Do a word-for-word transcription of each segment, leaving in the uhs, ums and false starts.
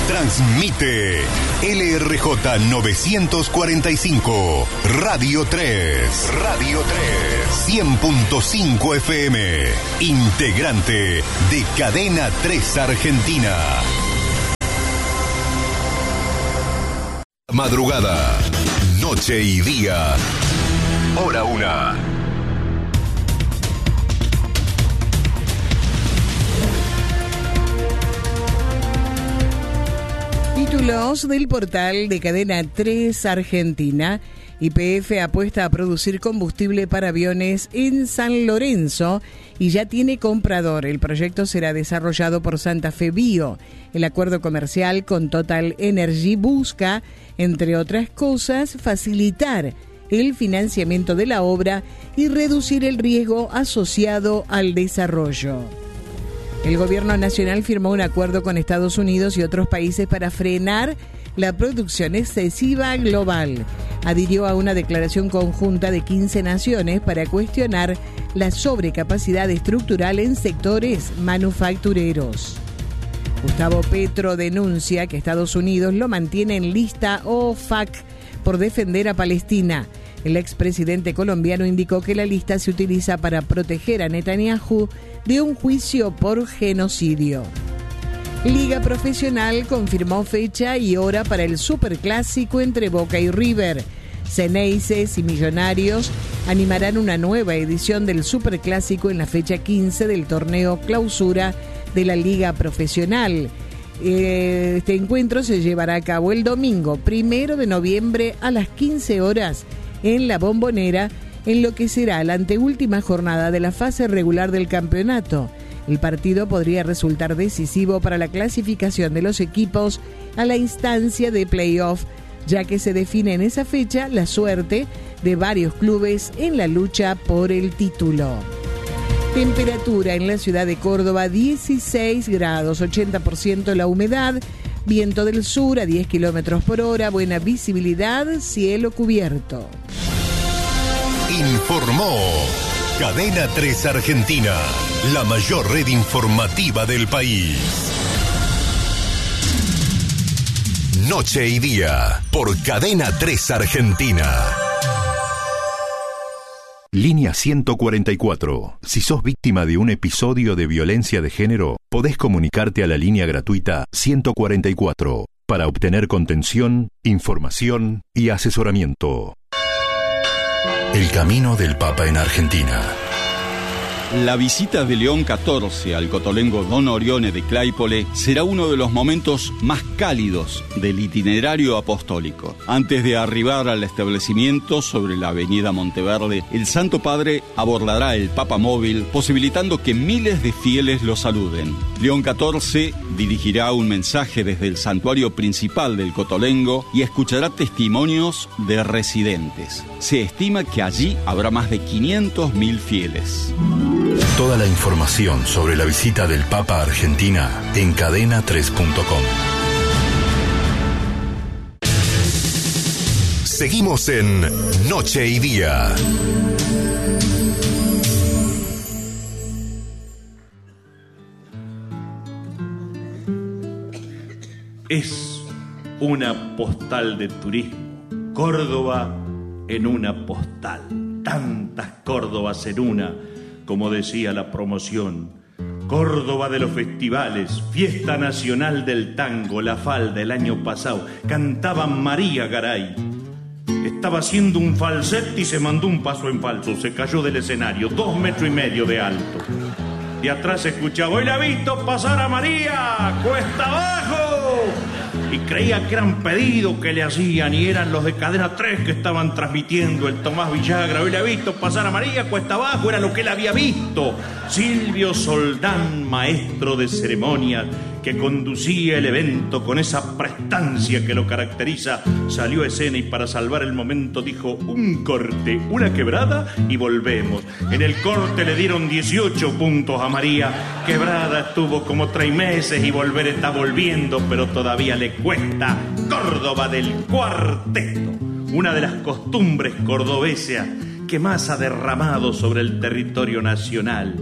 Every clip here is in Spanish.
Transmite L R J novecientos cuarenta y cinco, Radio tres. Radio tres. cien punto cinco F M. Integrante de Cadena tres Argentina. Madrugada, noche y día. Hora una. Títulos del portal de Cadena tres Argentina. Y P F apuesta a producir combustible para aviones en San Lorenzo y ya tiene comprador. El proyecto será desarrollado por Santa Fe Bio. El acuerdo comercial con Total Energy busca, entre otras cosas, facilitar el financiamiento de la obra y reducir el riesgo asociado al desarrollo. El gobierno nacional firmó un acuerdo con Estados Unidos y otros países para frenar la producción excesiva global. Adhirió a una declaración conjunta de quince naciones para cuestionar la sobrecapacidad estructural en sectores manufactureros. Gustavo Petro denuncia que Estados Unidos lo mantiene en lista O F A C por defender a Palestina. El expresidente colombiano indicó que la lista se utiliza para proteger a Netanyahu de un juicio por genocidio. Liga Profesional confirmó fecha y hora para el superclásico entre Boca y River. Ceneices y Millonarios animarán una nueva edición del superclásico en la fecha quince del torneo Clausura de la Liga Profesional. Este encuentro se llevará a cabo el domingo primero de noviembre a las quince horas en La Bombonera, en lo que será la anteúltima jornada de la fase regular del campeonato. El partido podría resultar decisivo para la clasificación de los equipos a la instancia de playoff, ya que se define en esa fecha la suerte de varios clubes en la lucha por el título. Temperatura en la ciudad de Córdoba, dieciséis grados, ochenta por ciento la humedad, viento del sur a diez kilómetros por hora, buena visibilidad, cielo cubierto. Informó Cadena tres Argentina, la mayor red informativa del país. Noche y día, por Cadena tres Argentina. Línea ciento cuarenta y cuatro. Si sos víctima de un episodio de violencia de género, podés comunicarte a la línea gratuita ciento cuarenta y cuatro para obtener contención, información y asesoramiento. El camino del Papa en Argentina. La visita de León catorce al cotolengo Don Orione de Claypole será uno de los momentos más cálidos del itinerario apostólico. Antes de arribar al establecimiento sobre la avenida Monteverde, el Santo Padre abordará el Papa Móvil, posibilitando que miles de fieles lo saluden. León catorce dirigirá un mensaje desde el santuario principal del cotolengo y escuchará testimonios de residentes. Se estima que allí habrá más de quinientos mil fieles. Toda la información sobre la visita del Papa a Argentina en cadena tres punto com. Seguimos en Noche y Día. Es una postal de turismo. Córdoba en una postal. Tantas Córdobas en una, como decía la promoción. Córdoba de los festivales, fiesta nacional del tango, la falda el año pasado. Cantaba María Garay. Estaba haciendo un falsete y se mandó un paso en falso. Se cayó del escenario, dos metros y medio de alto. Y atrás se escuchaba: hoy la he visto pasar a María, cuesta abajo. Y creía que eran pedidos que le hacían y eran los de Cadena tres que estaban transmitiendo, el Tomás Villagra. Hoy le he visto pasar a María, cuesta abajo, era lo que él había visto. Silvio Soldán, maestro de ceremonias, que conducía el evento con esa prestancia que lo caracteriza, salió a escena y para salvar el momento dijo: un corte, una quebrada y volvemos. En el corte le dieron dieciocho puntos a María. Quebrada estuvo como tres meses y volver está volviendo, pero todavía le cuesta. Córdoba del cuarteto, una de las costumbres cordobesas que más ha derramado sobre el territorio nacional.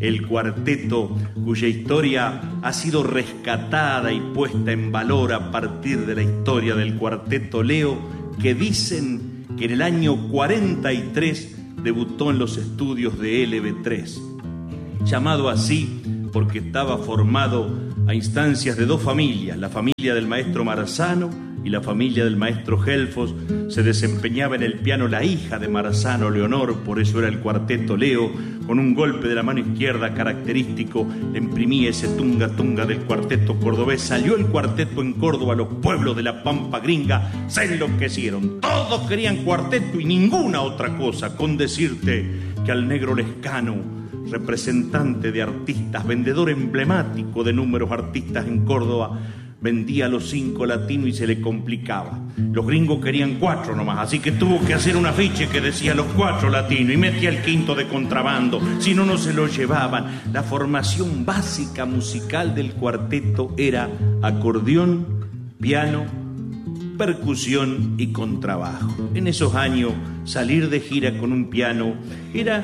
el cuarteto cuya historia ha sido rescatada y puesta en valor a partir de la historia del Cuarteto Leo, que dicen que en el año cuarenta y tres debutó en los estudios de L B tres, llamado así porque estaba formado a instancias de dos familias, la familia del maestro Marzano y la familia del maestro Gelfos. Se desempeñaba en el piano la hija de Marzano, Leonor, por eso era el Cuarteto Leo. Con un golpe de la mano izquierda característico le imprimía ese tunga tunga del cuarteto cordobés. Salió el cuarteto en Córdoba, los pueblos de la Pampa Gringa se enloquecieron. Todos querían cuarteto y ninguna otra cosa, con decirte que al negro Lescano, representante de artistas, vendedor emblemático de números artistas en Córdoba, vendía los cinco latinos y se le complicaba. Los gringos querían cuatro nomás, así que tuvo que hacer un afiche que decía los cuatro latinos y metía el quinto de contrabando, si no, no se lo llevaban. La formación básica musical del cuarteto era acordeón, piano, percusión y contrabajo. En esos años, salir de gira con un piano era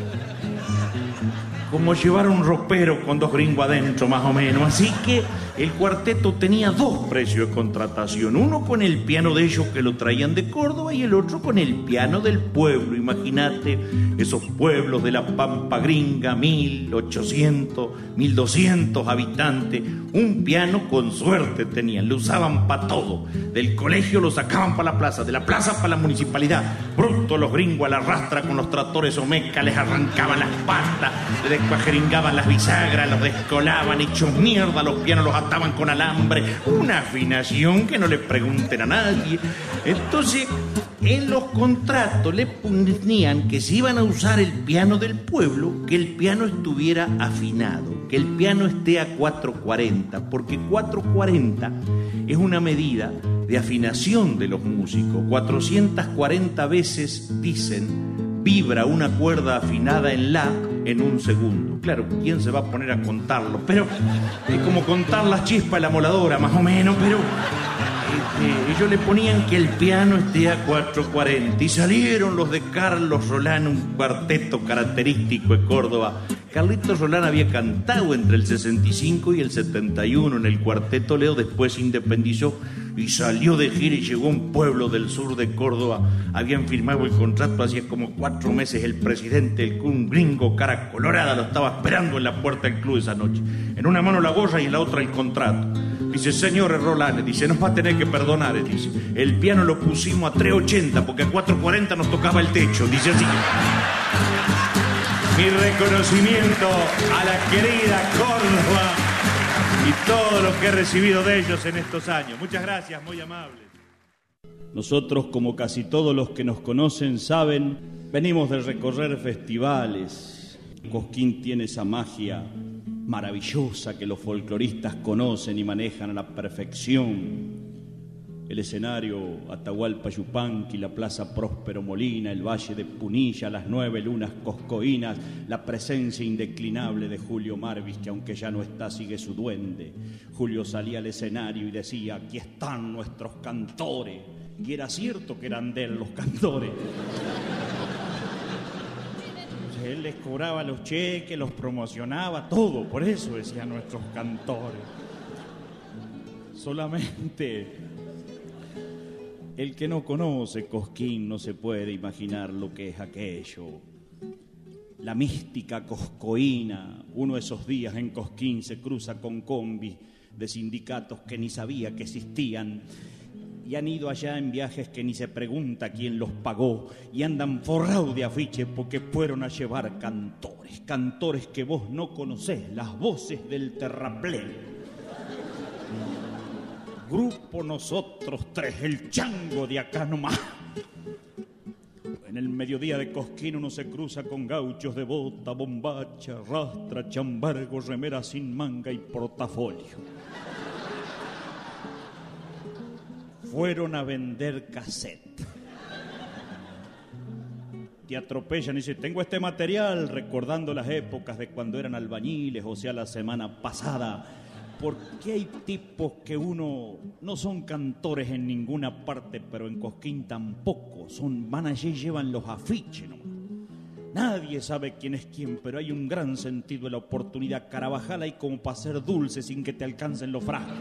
como llevar un ropero con dos gringos adentro, más o menos. Así que el cuarteto tenía dos precios de contratación, uno con el piano de ellos que lo traían de Córdoba y el otro con el piano del pueblo. Imagínate esos pueblos de la Pampa Gringa, mil ochocientos, mil doscientos habitantes, un piano con suerte tenían, lo usaban para todo. Del colegio lo sacaban para la plaza, de la plaza para la municipalidad. Bruto los gringos a la rastra con los tractores Omeca, les arrancaban las patas, les descuajeringaban las bisagras, los descolaban hechos mierda, los pianos los ataban con alambre, una afinación que no le pregunten a nadie. Entonces, en los contratos le ponían que si iban a usar el piano del pueblo, que el piano estuviera afinado, que el piano esté a cuatrocientos cuarenta, porque cuatrocientos cuarenta es una medida de afinación de los músicos. cuatrocientas cuarenta veces, dicen, vibra una cuerda afinada en la en un segundo. Claro, ¿quién se va a poner a contarlo? Pero es como contar las chispas de la moladora, más o menos, pero este, ellos le ponían que el piano esté a cuatrocientos cuarenta y salieron los de Carlos Rolán, un cuarteto característico de Córdoba. Carlitos Rolán había cantado entre el sesenta y cinco y el setenta y uno en el Cuarteto Leo, después se independizó y salió de gira y llegó a un pueblo del sur de Córdoba. Habían firmado el contrato hacía como cuatro meses. El presidente, un gringo cara colorada, lo estaba esperando en la puerta del club esa noche. En una mano la gorra y en la otra el contrato. Dice, señores Rolán, dice, nos va a tener que perdonar, dice, el piano lo pusimos a tres ochenta porque a cuatrocientos cuarenta nos tocaba el techo, dice así. Mi reconocimiento a la querida Córdoba y todo lo que he recibido de ellos en estos años. Muchas gracias, muy amables. Nosotros, como casi todos los que nos conocen saben, venimos de recorrer festivales. Cosquín tiene esa magia maravillosa que los folcloristas conocen y manejan a la perfección. El escenario Atahualpa Yupanqui, la Plaza Próspero Molina, el Valle de Punilla, las nueve lunas coscoínas, la presencia indeclinable de Julio Marvis, que aunque ya no está, sigue su duende. Julio salía al escenario y decía, aquí están nuestros cantores. Y era cierto que eran de él los cantores. Él les cobraba los cheques, los promocionaba, todo. Por eso decía nuestros cantores. Solamente el que no conoce Cosquín no se puede imaginar lo que es aquello. La mística coscoína. Uno de esos días en Cosquín se cruza con combis de sindicatos que ni sabía que existían y han ido allá en viajes que ni se pregunta quién los pagó y andan forrados de afiches porque fueron a llevar cantores, cantores que vos no conocés, las voces del terraplén. Grupo Nosotros Tres, el chango de acá nomás. En el mediodía de Cosquín uno se cruza con gauchos de bota, bombacha, rastra, chambargo, remera sin manga y portafolio. Fueron a vender cassette. Te atropellan y dicen, tengo este material recordando las épocas de cuando eran albañiles, o sea, la semana pasada. Porque hay tipos que uno no son cantores en ninguna parte, pero en Cosquín tampoco. Son, van allí y llevan los afiches nomás. Nadie sabe quién es quién, pero hay un gran sentido de la oportunidad. Carabajal hay como para ser dulce sin que te alcancen los frascos.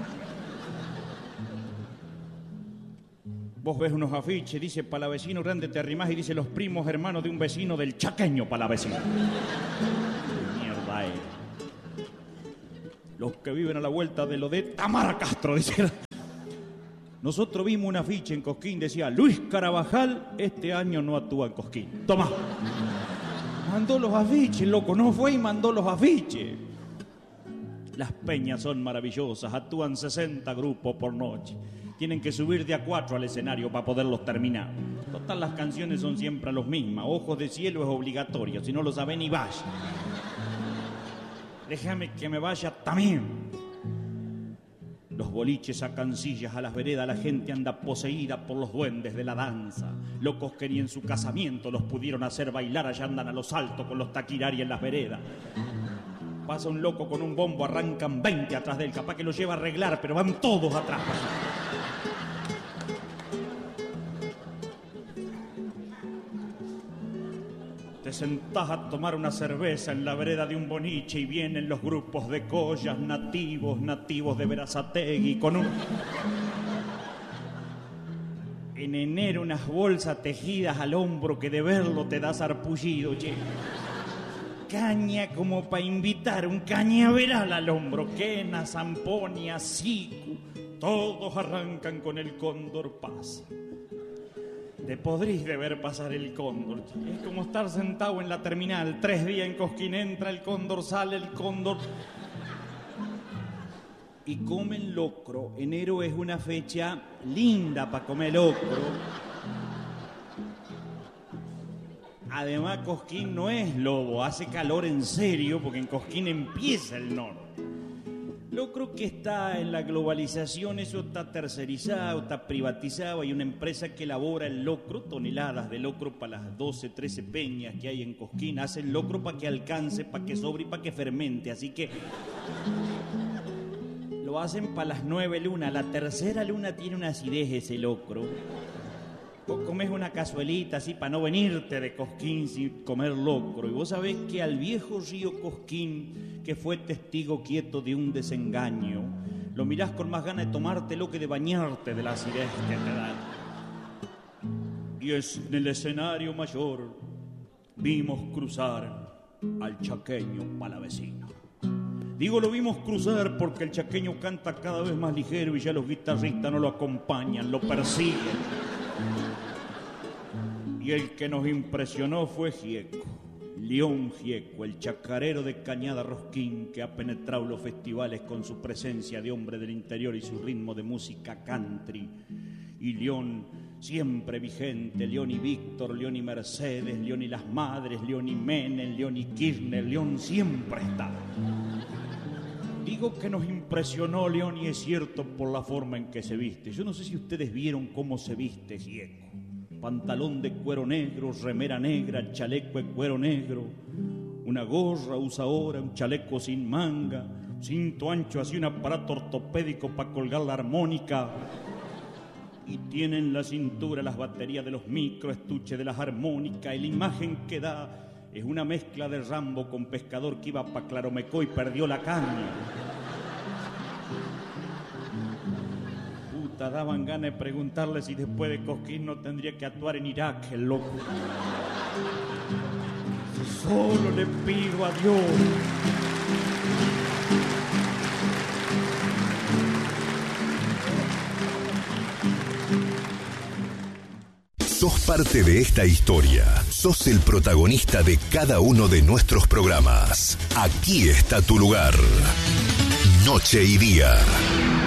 Vos ves unos afiches, dice Palavecino grande, te arrimás y dice los primos hermanos de un vecino del chaqueño Palavecino. Mierda es. Los que viven a la vuelta de lo de Tamara Castro, dice. Nosotros vimos un afiche en Cosquín, decía Luis Carabajal, este año no actúa en Cosquín. Toma. Mandó los afiches, loco, no fue y mandó los afiches. Las peñas son maravillosas, actúan sesenta grupos por noche. Tienen que subir de a cuatro al escenario para poderlos terminar. Total, las canciones son siempre las mismas. Ojos de cielo es obligatorio, si no lo saben ni vaya. Déjame que me vaya también. Los boliches sacan sillas a las veredas, la gente anda poseída por los duendes de la danza. Locos que ni en su casamiento los pudieron hacer bailar, allá andan a los altos con los taquirari en las veredas. Pasa un loco con un bombo, arrancan veinte atrás de él, capaz que lo lleva a arreglar, pero van todos atrás. Te sentás a tomar una cerveza en la vereda de un boliche y vienen los grupos de collas nativos, nativos de Berazategui, con un... En enero unas bolsas tejidas al hombro que de verlo te da sarpullido, che. Caña como para invitar, un cañaveral al hombro, quena, zamponia, sicu, todos arrancan con el cóndor pasa. Te podrís de ver pasar el cóndor. Es como estar sentado en la terminal. Tres días en Cosquín, entra el cóndor, sale el cóndor. Y comen locro. Enero es una fecha linda para comer locro. Además, Cosquín no es lobo. Hace calor en serio porque en Cosquín empieza el norte. Locro que está en la globalización, eso está tercerizado, está privatizado. Hay una empresa que elabora el locro, toneladas de locro para las doce, trece peñas que hay en Cosquín. Hacen locro para que alcance, para que sobre y para que fermente. Así que lo hacen para las nueve lunas. La tercera luna tiene una acidez ese locro. Vos comés una cazuelita así para no venirte de Cosquín sin comer locro. Y vos sabés que al viejo río Cosquín, que fue testigo quieto de un desengaño, lo mirás con más ganas de tomártelo que de bañarte de la acidez que te dan. Y es en el escenario mayor vimos cruzar al chaqueño Palavecino. Digo, lo vimos cruzar porque el chaqueño canta cada vez más ligero y ya los guitarristas no lo acompañan, lo persiguen. Y el que nos impresionó fue Gieco, León Gieco, el chacarero de Cañada Rosquín, que ha penetrado los festivales con su presencia de hombre del interior y su ritmo de música country. Y León siempre vigente, León y Víctor, León y Mercedes, León y las madres, León y Menem, León y Kirchner, León siempre está. Digo que nos impresionó León y es cierto por la forma en que se viste. Yo no sé si ustedes vieron cómo se viste Gieco. Pantalón de cuero negro, remera negra, chaleco de cuero negro, una gorra usa ahora, un chaleco sin manga, cinto ancho, así un aparato ortopédico para colgar la armónica. Y tiene en la cintura las baterías de los micro, estuche de las armónicas, y la imagen que da es una mezcla de Rambo con pescador que iba para Claromecó y perdió la caña. Daban ganas de preguntarle si después de Cosquín no tendría que actuar en Irak, el loco. Solo le pido a Dios. Sos parte de esta historia. Sos el protagonista de cada uno de nuestros programas. Aquí está tu lugar. Noche y día.